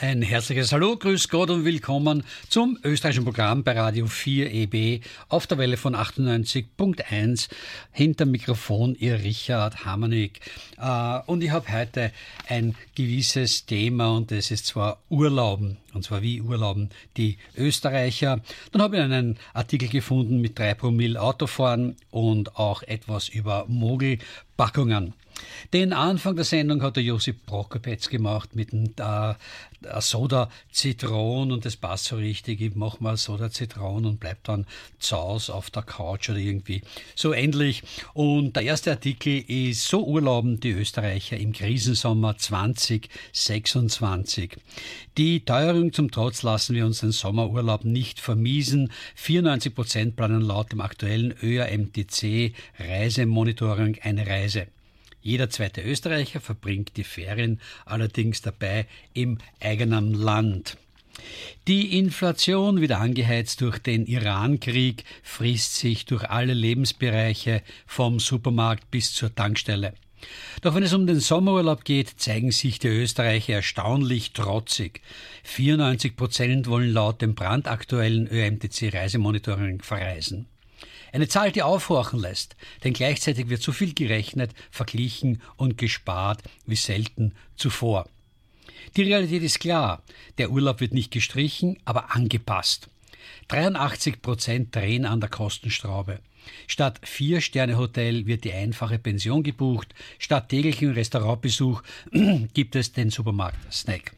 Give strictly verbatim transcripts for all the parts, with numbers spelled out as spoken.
Ein herzliches Hallo, Grüß Gott und willkommen zum österreichischen Programm bei Radio vier E B auf der Welle von achtundneunzig Komma eins. Hinterm Mikrofon Ihr Richard Hammernick. Und ich habe heute ein gewisses Thema und das ist zwar Urlauben. Und zwar wie urlauben die Österreicher. Dann habe ich einen Artikel gefunden mit drei Promille Autofahren und auch etwas über Mogelpackungen. Den Anfang der Sendung hat der Josip Prokopetz gemacht mit dem äh, Soda Zitron und das passt so richtig. Ich mache mal Soda Zitron und bleib dann zu Hause auf der Couch oder irgendwie so ähnlich. Und der erste Artikel ist: So urlauben die Österreicher im Krisensommer zwanzig sechsundzwanzig. Die Teuerung zum Trotz lassen wir uns den Sommerurlaub nicht vermiesen. vierundneunzig Prozent planen laut dem aktuellen Ö A M T C Reisemonitoring eine Reise. Jeder zweite Österreicher verbringt die Ferien allerdings dabei im eigenen Land. Die Inflation, wieder angeheizt durch den Iran-Krieg, frisst sich durch alle Lebensbereiche vom Supermarkt bis zur Tankstelle. Doch wenn es um den Sommerurlaub geht, zeigen sich die Österreicher erstaunlich trotzig. vierundneunzig Prozent wollen laut dem brandaktuellen Ö A M T C Reisemonitoring verreisen. Eine Zahl, die aufhorchen lässt, denn gleichzeitig wird so viel gerechnet, verglichen und gespart wie selten zuvor. Die Realität ist klar, der Urlaub wird nicht gestrichen, aber angepasst. dreiundachtzig Prozent drehen an der Kostenschraube. Statt Vier-Sterne-Hotel wird die einfache Pension gebucht, statt täglichen Restaurantbesuch gibt es den Supermarkt-Snack.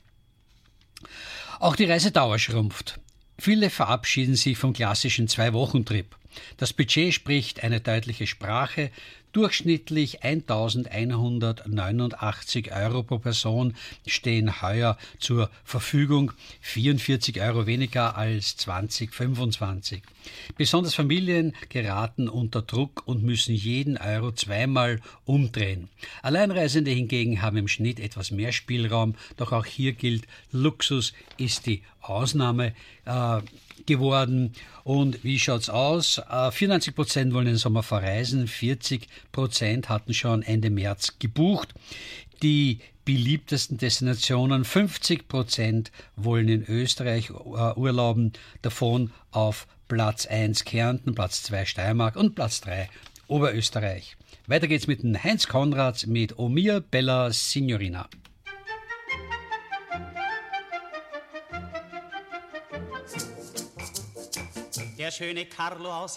Auch die Reisedauer schrumpft. Viele verabschieden sich vom klassischen Zwei-Wochen-Trip. Das Budget spricht eine deutliche Sprache. Durchschnittlich eintausendeinhundertneunundachtzig Euro pro Person stehen heuer zur Verfügung, vierundvierzig Euro weniger als zwanzig fünfundzwanzig. Besonders Familien geraten unter Druck und müssen jeden Euro zweimal umdrehen. Alleinreisende hingegen haben im Schnitt etwas mehr Spielraum, doch auch hier gilt, Luxus ist die Ausnahme äh, geworden. Und wie schaut's aus? Äh, vierundneunzig Prozent wollen den Sommer verreisen, vierzig Prozent hatten schon Ende März gebucht. Die beliebtesten Destinationen, fünfzig Prozent wollen in Österreich uh, urlauben, davon auf Platz eins Kärnten, Platz zwei Steiermark und Platz drei Oberösterreich. Weiter geht's mit dem Heinz Konrads mit O mia bella Signorina. Der schöne Carlo aus